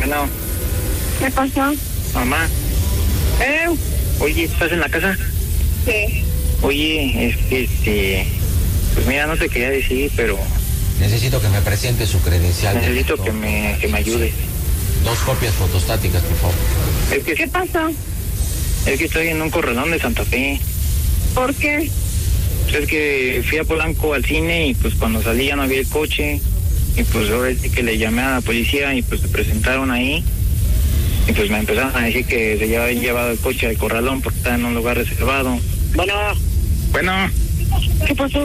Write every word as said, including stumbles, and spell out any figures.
Bueno. ¿Qué pasó? Mamá. ¿Eh? Oye, ¿estás en la casa? Sí. Oye, es que este... Pues mira, no te quería decir, pero... Necesito que me presente su credencial. Necesito que me, que me ayude. Dos copias fotostáticas, por favor. Es que, ¿Qué pasó? es que estoy en un corralón de Santa Fe. ¿Por qué? Es que fui a Polanco al cine y pues cuando salí ya no había el coche. Y pues ahora sí que le llamé a la policía y pues se presentaron ahí. Y pues me empezaron a decir que se ya habían llevado el coche al corralón porque estaba en un lugar reservado. Bueno. Bueno. ¿Qué pasó?